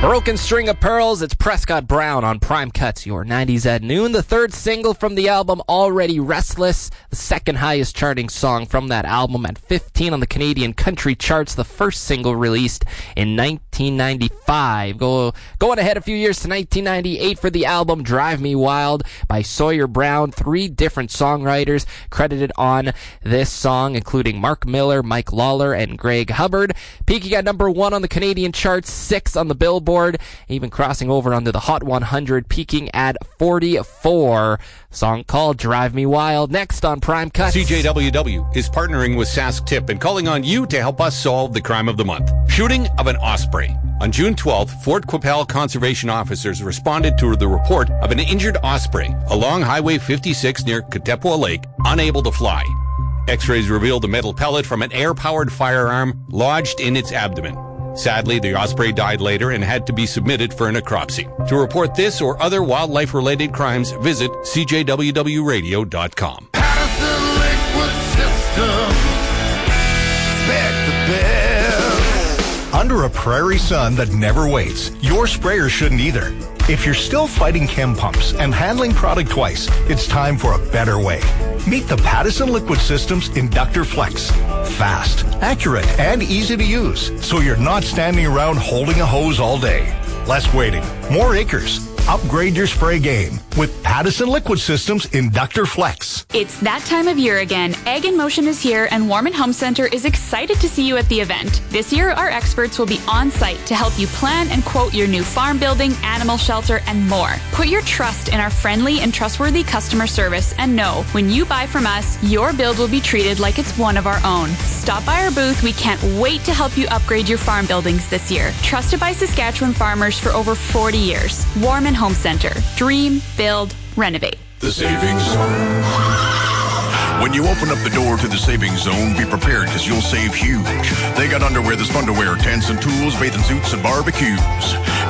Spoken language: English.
Broken String of Pearls, it's Prescott Brown on Prime Cuts, your 90s at noon. The third single from the album, Already Restless, the second highest charting song from that album at 15 on the Canadian country charts, the first single released in 1995. Going ahead a few years to 1998 for the album Drive Me Wild by Sawyer Brown. 3 different songwriters credited on this song, including Mark Miller, Mike Lawler, and Greg Hubbard. Peaking at number 1 on the Canadian charts, 6 on the Billboard, even crossing over onto the Hot 100, peaking at 44. Song called Drive Me Wild. Next on Prime Cuts. CJWW is partnering with Sask Tip and calling on you to help us solve the crime of the month. Shooting of an osprey. On June 12th, Fort Qu'Appelle conservation officers responded to the report of an injured osprey along Highway 56 near Katepwa Lake, unable to fly. X-rays revealed a metal pellet from an air-powered firearm lodged in its abdomen. Sadly, the osprey died later and had to be submitted for a necropsy. To report this or other wildlife-related crimes, visit cjwwradio.com. Patterson Liquid Systems, expect the best. Under a prairie sun that never waits, your sprayer shouldn't either. If you're still fighting chem pumps and handling product twice, it's time for a better way. Meet the Pattison Liquid Systems Inductor Flex. Fast, accurate, and easy to use, so you're not standing around holding a hose all day. Less waiting, more acres. Upgrade your spray game with Pattison Liquid Systems Inductor Flex. It's that time of year again. Egg in Motion is here, and Warman Home Center is excited to see you at the event. This year, our experts will be on site to help you plan and quote your new farm building, animal shelter, and more. Put your trust in our friendly and trustworthy customer service, and know when you buy from us, your build will be treated like it's one of our own. Stop by our booth. We can't wait to help you upgrade your farm buildings this year. Trusted by Saskatchewan farmers for over 40 years. Warman Home Center. Dream, build, renovate. The Savings Zone. When you open up the door to the Savings Zone, be prepared because you'll save huge. They got underwear that's fun to wear, tents and tools, bathing suits and barbecues.